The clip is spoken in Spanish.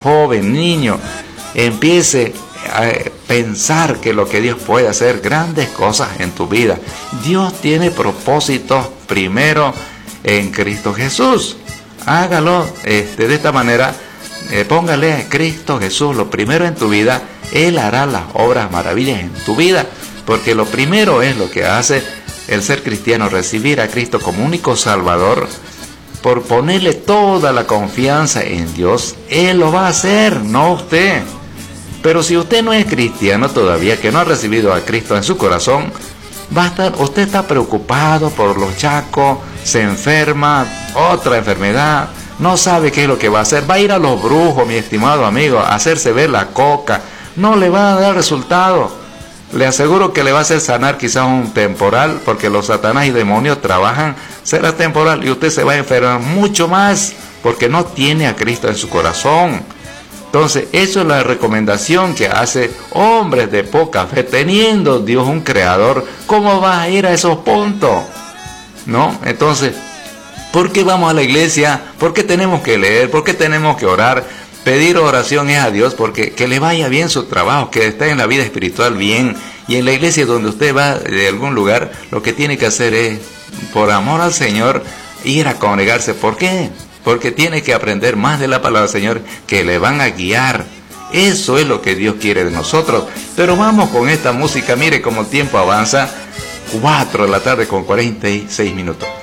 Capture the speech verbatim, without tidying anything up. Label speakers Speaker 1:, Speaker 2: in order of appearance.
Speaker 1: joven, niño, empiece a pensar que lo que Dios puede hacer, grandes cosas en tu vida. Dios tiene propósitos primero en Cristo Jesús. Hágalo este, de esta manera, eh, póngale a Cristo Jesús lo primero en tu vida. Él hará las obras maravillas en tu vida, porque lo primero es lo que hace el ser cristiano, recibir a Cristo como único Salvador. Por ponerle toda la confianza en Dios, Él lo va a hacer, no usted. Pero si usted no es cristiano todavía, que no ha recibido a Cristo en su corazón, va a estar, usted está preocupado por los chacos, se enferma, otra enfermedad, no sabe qué es lo que va a hacer, va a ir a los brujos, mi estimado amigo, a hacerse ver la coca, no le va a dar resultado. Le aseguro que le va a hacer sanar quizás un temporal, porque los satanás y demonios trabajan, será temporal, y usted se va a enfermar mucho más, porque no tiene a Cristo en su corazón. Entonces, eso es la recomendación que hace hombres de poca fe, teniendo Dios un creador. ¿Cómo vas a ir a esos puntos? ¿No? Entonces, ¿por qué vamos a la iglesia? ¿Por qué tenemos que leer? ¿Por qué tenemos que orar? Pedir oración es a Dios porque que le vaya bien su trabajo, que esté en la vida espiritual bien. Y en la iglesia donde usted va de algún lugar, lo que tiene que hacer es, por amor al Señor, ir a congregarse. ¿Por qué? Porque tiene que aprender más de la palabra del Señor, que le van a guiar. Eso es lo que Dios quiere de nosotros. Pero vamos con esta música. Mire cómo el tiempo avanza. cuatro de la tarde con cuarenta y seis minutos.